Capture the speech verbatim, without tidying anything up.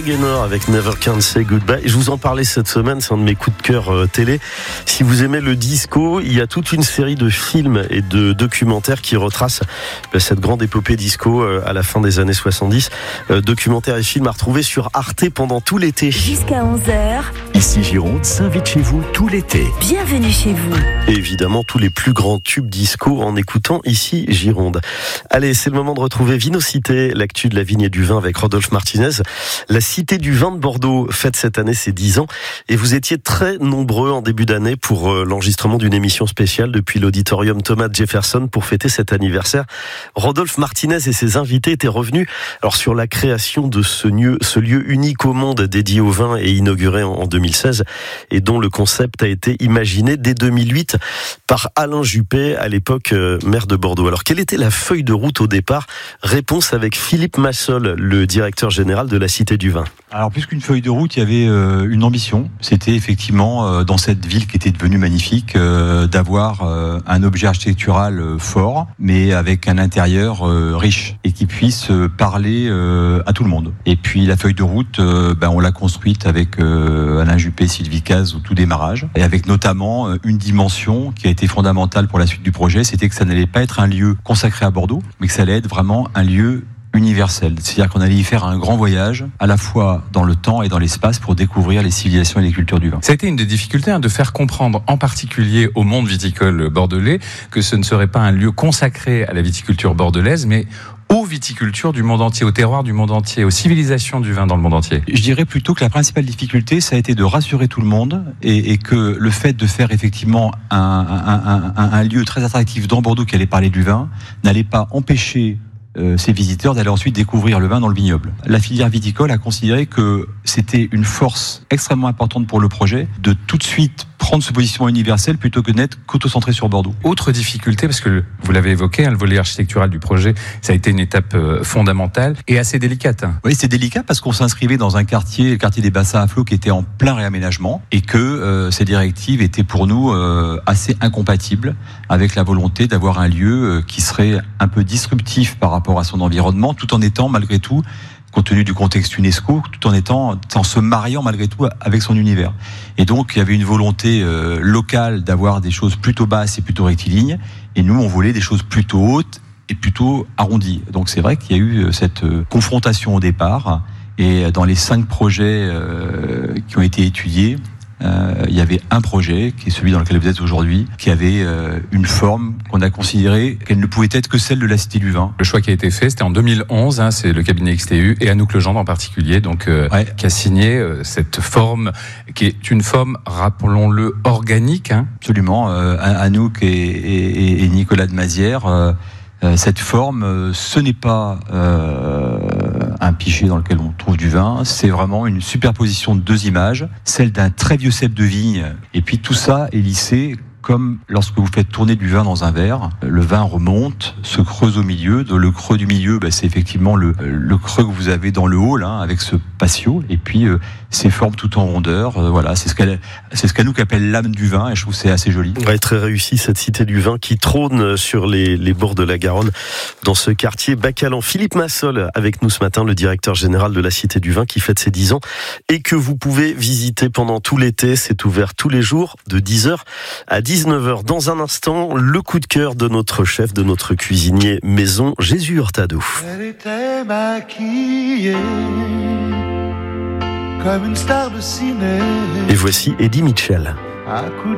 Gaynor avec Never Can Say Goodbye. Je vous en parlais cette semaine, c'est un de mes coups de cœur euh, télé. Si vous aimez le disco, il y a toute une série de films et de documentaires qui retracent euh, cette grande épopée disco euh, à la fin des années soixante-dix. Euh, documentaires et films à retrouver sur Arte pendant tout l'été. Jusqu'à onze heures. Ici Gironde s'invite chez vous tout l'été. Bienvenue chez vous. Et évidemment, tous les plus grands tubes disco en écoutant ici Gironde. Allez, c'est le moment de retrouver Vinocité, l'actu de la vigne et du vin avec Rodolphe Martinez. La Cité du vin de Bordeaux fête cette année ses dix ans et vous étiez très nombreux en début d'année pour euh, l'enregistrement d'une émission spéciale depuis l'auditorium Thomas Jefferson pour fêter cet anniversaire. Rodolphe Martinez et ses invités étaient revenus alors sur la création de ce lieu, ce lieu unique au monde dédié au vin et inauguré en, en deux mille seize et dont le concept a été imaginé dès deux mille huit par Alain Juppé, à l'époque euh, maire de Bordeaux. Alors quelle était la feuille de route au départ? Réponse avec Philippe Massol, le directeur général de la Cité du vin. Alors plus qu'une feuille de route, il y avait euh, une ambition. C'était effectivement euh, dans cette ville qui était devenue magnifique euh, d'avoir euh, un objet architectural euh, fort, mais avec un intérieur euh, riche et qui puisse euh, parler euh, à tout le monde. Et puis la feuille de route, euh, ben, on l'a construite avec euh, Alain Juppé, Sylvie Caz au tout démarrage, et avec notamment euh, une dimension qui a été fondamentale pour la suite du projet, c'était que ça n'allait pas être un lieu consacré à Bordeaux, mais que ça allait être vraiment un lieu universel. C'est-à-dire qu'on allait y faire un grand voyage, à la fois dans le temps et dans l'espace, pour découvrir les civilisations et les cultures du vin. Ça a été une des difficultés, hein, de faire comprendre, en particulier au monde viticole bordelais, que ce ne serait pas un lieu consacré à la viticulture bordelaise, mais aux viticultures du monde entier, au terroir du monde entier, aux civilisations du vin dans le monde entier. Je dirais plutôt que la principale difficulté, ça a été de rassurer tout le monde et, et que le fait de faire effectivement un, un, un, un lieu très attractif dans Bordeaux qui allait parler du vin n'allait pas empêcher Euh, ces visiteurs d'aller ensuite découvrir le vin dans le vignoble. La filière viticole a considéré que c'était une force extrêmement importante pour le projet de tout de suite prendre ce positionnement universel plutôt que d'être qu'auto-centré sur Bordeaux. Autre difficulté, parce que vous l'avez évoqué, hein, le volet architectural du projet, ça a été une étape euh, fondamentale et assez délicate. Hein. Oui, c'est délicat parce qu'on s'inscrivait dans un quartier, le quartier des Bassins à Flot, qui était en plein réaménagement et que euh, ces directives étaient pour nous euh, assez incompatibles avec la volonté d'avoir un lieu euh, qui serait un peu disruptif par rapport à son environnement, tout en étant malgré tout, compte tenu du contexte UNESCO, tout en étant, en se mariant malgré tout avec son univers. Et donc, il y avait une volonté euh, locale d'avoir des choses plutôt basses et plutôt rectilignes, et nous, on voulait des choses plutôt hautes et plutôt arrondies. Donc, c'est vrai qu'il y a eu cette euh, confrontation au départ, et dans les cinq projets euh, qui ont été étudiés, Euh, il y avait un projet, qui est celui dans lequel vous êtes aujourd'hui, qui avait euh, une forme qu'on a considérée qu'elle ne pouvait être que celle de la Cité du Vin. Le choix qui a été fait, c'était en deux mille onze, hein, c'est le cabinet X T U et Anouk Legendre en particulier, donc euh, ouais. qui a signé euh, cette forme, qui est une forme, rappelons-le, organique. Hein. Absolument, euh, Anouk et, et, et Nicolas de Mazière, euh, euh, cette forme, euh, ce n'est pas euh, un pichet dans lequel on trouve du vin, c'est vraiment une superposition de deux images, celle d'un très vieux cep de vigne, et puis tout ça est lissé comme lorsque vous faites tourner du vin dans un verre, le vin remonte, se creuse au milieu. Le creux du milieu, bah, c'est effectivement le, le creux que vous avez dans le hall, hein, avec ce patio, et puis euh, ces formes tout en rondeur. Euh, voilà, c'est ce qu'elle, c'est ce qu'Anouk appelle l'âme du vin, et je trouve que c'est assez joli. Ouais, très réussi cette Cité du vin qui trône sur les, les bords de la Garonne, dans ce quartier Bacalan. Philippe Massol avec nous ce matin, le directeur général de la Cité du vin qui fête ses dix ans et que vous pouvez visiter pendant tout l'été. C'est ouvert tous les jours de dix heures à dix-neuf heures. Dans un instant, le coup de cœur de notre chef, de notre cuisinier maison, Jésus Hurtado. Elle était maquillée comme une star de ciné. Et voici Eddie Mitchell. À coup